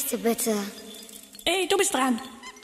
nächste bitte. Ey, du bist dran.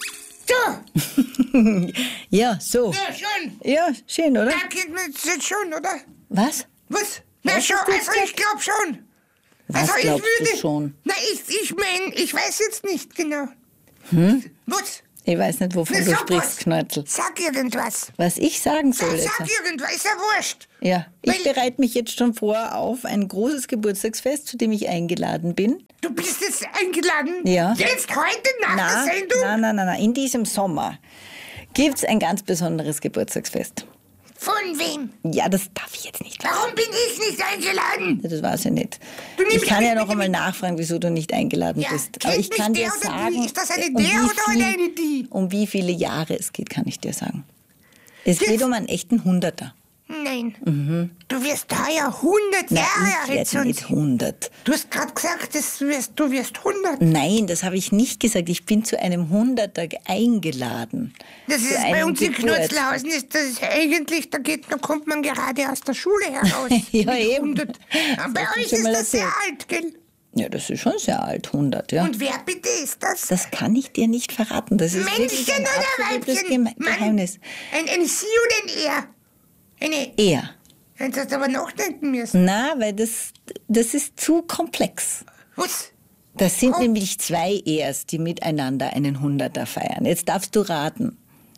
So, Ja, so. ja, schon. Ja, schön, oder? Da kennt man es jetzt schon, oder? Was? Was? Na Was schon, hast du also ich glaub schon. Was Also ich glaubst würde, du schon? Na, ich meine, ich weiß jetzt nicht genau. Was? Ich weiß nicht, wovon Na, du sag sprichst, was. Knöttel. Sag irgendwas. Was ich sagen soll jetzt. Sag irgendwas, ist ja wurscht. Ja, ich Weil- bereite mich jetzt schon vor auf ein großes Geburtstagsfest, zu dem ich eingeladen bin. Du bist jetzt eingeladen? Ja. Jetzt heute nach der Sendung? Nein. In diesem Sommer gibt es ein ganz besonderes Geburtstagsfest. Von wem? Ja, das darf ich jetzt nicht. Warum bin ich nicht eingeladen? Das weiß ich nicht. Du nimmst Ich kann ja mich noch einmal nachfragen, wieso du nicht eingeladen Ja, bist. kennt Aber ich mich kann der dir oder sagen, die? Ist das eine um der wie oder viel- eine die? um wie viele Jahre es geht, kann ich dir sagen. Es Jetzt- geht um einen echten Hunderter. Nein. Du wirst heuer 100 Nein, Jahre ich alt. werde nicht 100. Du hast gerade gesagt, du wirst 100. Nein, das habe ich nicht gesagt. Ich bin zu einem Hunderter eingeladen. Das Zu ist bei einem uns in Geburtstag. Knutzlhausen, ist das eigentlich, da kommt man gerade aus der Schule heraus. Ja, mit eben. 100. Aber bei hast du euch schon ist mal das sehr erzählt. alt, gell? Ja, das ist schon sehr alt, 100, ja. Und wer bitte ist das? Das kann ich dir nicht verraten. Das ist wirklich Männchen ein oder absolutes Weibchen? Geheimnis. Ein Sie oder ein Er? Eine. Er. Jetzt hast du aber nachdenken müssen. Na, weil das ist zu komplex. Was? Das sind Oh. nämlich zwei Ers, die miteinander einen Hunderter feiern. Jetzt darfst du raten.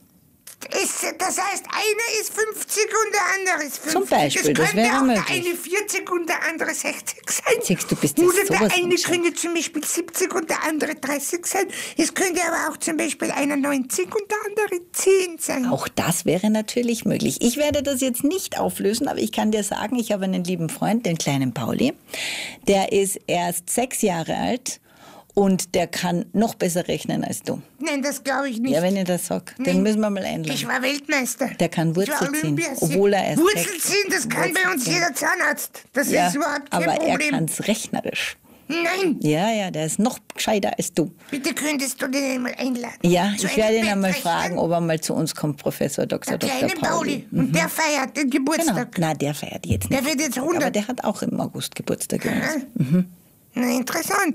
Das heißt, einer ist 50 und der andere ist 50. Zum Beispiel, es das könnte wäre auch möglich. der eine 40 und der andere 60 sein. Siehst du, bist jetzt Oder sowas der von eine schlau. könnte zum Beispiel 70 und der andere 30 sein. Es könnte aber auch zum Beispiel einer 90 und der andere 10 sein. Auch das wäre natürlich möglich. Ich werde das jetzt nicht auflösen, aber ich kann dir sagen, ich habe einen lieben Freund, den kleinen Pauli. Der ist erst 6 Jahre alt und der kann noch besser rechnen als du. Nein, das glaube ich nicht. Ja, wenn ich das sage, Nein. den müssen wir mal einladen. Ich war Weltmeister. Der kann Ich war Wurzel ziehen, Olympiasieger. obwohl er erst Wurzel sechs- ziehen, das kann bei uns Wurzel ziehen. jeder Zahnarzt. Das Ja, ist überhaupt kein aber er Problem. kann es rechnerisch. Nein, Ja, der ist noch gescheiter als du. bitte könntest du den einmal einladen. Ja, Zu ich werde ihn einem einmal Bettrechnen. fragen, ob er mal zu uns kommt, Professor Dr. Der Dr. kleine Pauli. Pauli. Und der feiert den Genau. Geburtstag. Na, der feiert jetzt nicht. Der wird jetzt Aber 100. der hat auch im August Geburtstag. übrigens. Na, interessant.